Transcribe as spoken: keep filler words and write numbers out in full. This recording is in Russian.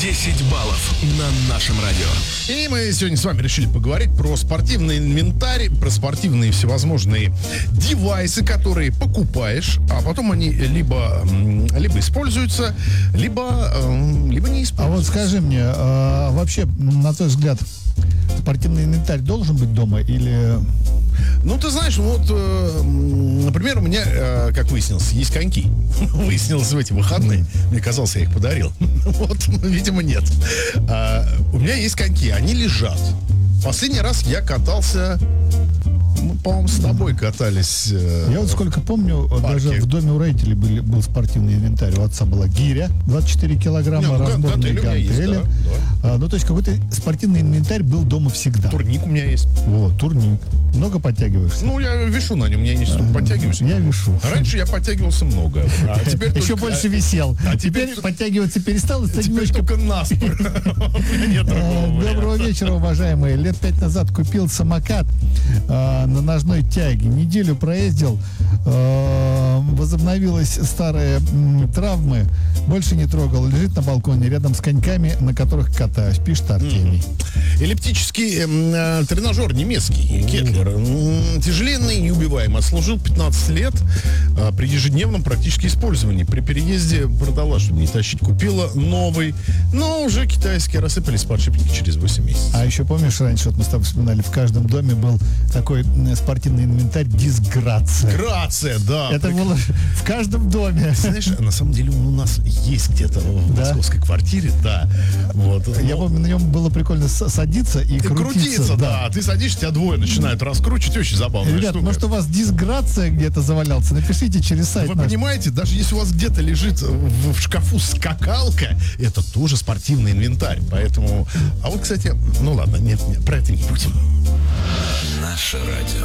десять баллов на нашем радио. И мы сегодня с вами решили поговорить про спортивный инвентарь, про спортивные всевозможные девайсы, которые покупаешь, а потом они либо, либо используются, либо, либо не используются. А вот скажи мне, а вообще, на твой взгляд, спортивный инвентарь должен быть дома или... Ну, ты знаешь, вот, э, например, у меня, э, как выяснилось, есть коньки. Выяснилось в эти выходные. Мне казалось, я их подарил. Вот, видимо, нет. А, у меня есть коньки, они лежат. Последний раз я катался... Мы, по-моему, с тобой катались. Э, Я вот сколько помню, даже в доме у родителей были, был спортивный инвентарь. У отца была гиря, двадцать четыре килограмма, Не, ну, разборные гантели есть, гантели. да, да. А, ну, то есть какой-то спортивный инвентарь был дома всегда. турник у меня есть. Вот, турник. Много подтягиваешься? Ну, я вешу на нем, я не столько подтягиваюсь. Я вешу. Раньше я подтягивался много, а теперь Еще только- больше висел. А теперь теперь- подтягиваться перестал, и стать Теперь немножко... только наспор. Нет другого Э, варианта. Доброго вечера, уважаемые. Лет пять назад купил самокат э, на ножной тяге. Неделю проездил. э, возобновилась старые м, травмы. Больше не трогал. Лежит на балконе рядом с коньками, на которых катаюсь. Пишет Артемий. Эллиптический эм, э, тренажер немецкий, Кетлер. М, Тяжеленный, неубиваемый. Отслужил пятнадцать лет э, при ежедневном практически использовании. При переезде продала, чтобы не тащить. Купила новый, но уже китайские рассыпались подшипники через восемь месяцев. А еще помнишь, раньше, вот мы с тобой вспоминали, в каждом доме был такой м, спортивный инвентарь «Дисграция». Грация, да. Это Прик- было в каждом доме. Знаешь, на самом деле он у нас есть где-то в Да? московской квартире, да. Вот. Я Но- помню, на нем было прикольно с- садиться и И крутиться. крутиться, да. Ты садишься, тебя двое начинают раскручивать. Очень забавная Ребят, штука. может, у вас дисграция где-то завалялся? Напишите через сайт Вы наш. понимаете, даже если у вас где-то лежит в, в шкафу скакалка, это тоже спортивный инвентарь. Поэтому... А вот, кстати, ну ладно, нет, нет, про это не будем. Наше радио.